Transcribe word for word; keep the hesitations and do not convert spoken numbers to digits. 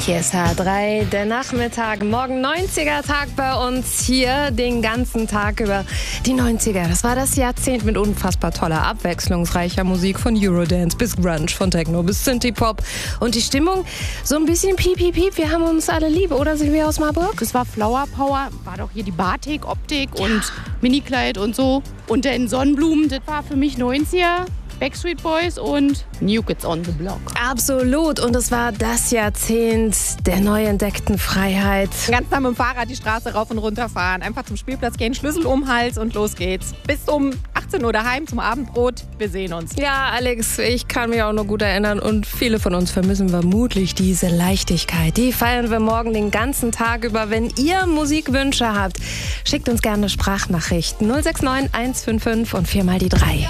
Hier ist H drei, der Nachmittag, morgen neunziger-Tag bei uns hier, den ganzen Tag über die neunziger. Das war das Jahrzehnt mit unfassbar toller, abwechslungsreicher Musik von Eurodance bis Grunge, von Techno bis Synthie-Pop. Und die Stimmung so ein bisschen piep, piep, piep, wir haben uns alle lieb, oder sind wir aus Marburg? Das war Flower Power, war doch hier die Batik, Optik ja. und Minikleid und so. Und dann Sonnenblumen, das war für mich neunziger. Backstreet Boys und New Kids on the Block. Absolut. Und es war das Jahrzehnt der neu entdeckten Freiheit. Ganz nah mit dem Fahrrad die Straße rauf und runter fahren. Einfach zum Spielplatz gehen, Schlüssel um den Hals und los geht's. Bis um achtzehn Uhr daheim zum Abendbrot. Wir sehen uns. Ja, Alex, ich kann mich auch noch gut erinnern. Und viele von uns vermissen vermutlich diese Leichtigkeit. Die feiern wir morgen den ganzen Tag über. Wenn ihr Musikwünsche habt, schickt uns gerne Sprachnachrichten. null sechs neun eins fünf fünf und viermal die drei.